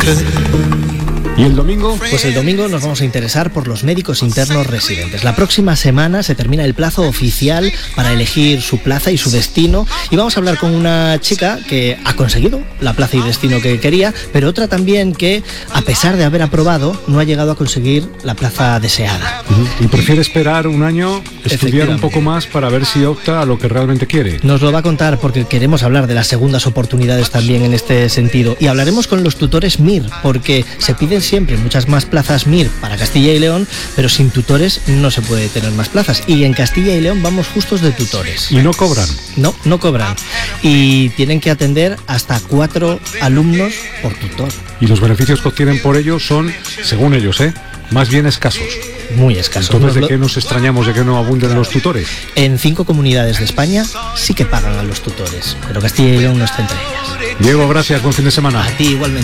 ¿Y el domingo? Pues el domingo nos vamos a interesar por los médicos internos residentes. La próxima semana se termina el plazo oficial para elegir su plaza y su destino, y vamos a hablar con una chica que ha conseguido la plaza y destino que quería, pero otra también que, a pesar de haber aprobado, no ha llegado a conseguir la plaza deseada. Y prefiere esperar un año, estudiar un poco más para ver si opta a lo que realmente quiere. Nos lo va a contar porque queremos hablar de las segundas oportunidades también en este sentido. Y hablaremos con los tutores MIR, porque se piden siempre muchas más plazas MIR para Castilla y León, pero sin tutores no se puede tener más plazas. Y en Castilla y León vamos justos de tutores. ¿Y no cobran? No cobran. Y tienen que atender hasta 4 alumnos por tutor. Y los beneficios que obtienen por ello son, según ellos, más bien escasos. Muy escasos. Entonces, ¿de qué nos extrañamos de que no abunden los tutores? En 5 comunidades de España sí que pagan a los tutores, pero Castilla y León no está entre ellas. Diego, gracias, buen fin de semana. A ti igualmente.